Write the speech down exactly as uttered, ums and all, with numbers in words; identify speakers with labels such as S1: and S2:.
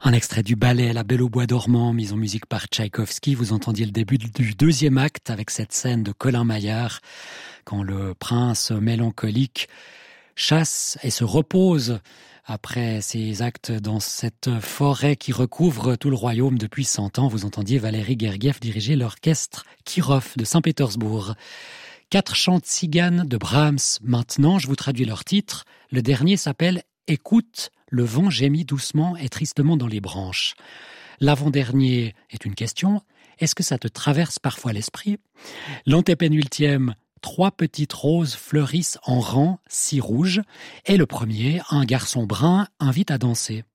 S1: Un extrait du ballet La Belle au bois dormant, mis en musique par Tchaïkovski. Vous entendiez le début du deuxième acte avec cette scène de Colin Maillard, quand le prince mélancolique chasse et se repose après ses actes dans cette forêt qui recouvre tout le royaume depuis cent ans. Vous entendiez Valérie Gergiev diriger l'orchestre Kirov de Saint-Pétersbourg. Quatre chants de tziganes de Brahms. Maintenant, je vous traduis leur titre. Le dernier s'appelle « Écoute, le vent gémit doucement et tristement dans les branches ». L'avant-dernier est une question. Est-ce que ça te traverse parfois l'esprit ? L'antépénultième, trois petites roses fleurissent en rang, si rouges. Et le premier, un garçon brun, invite à danser.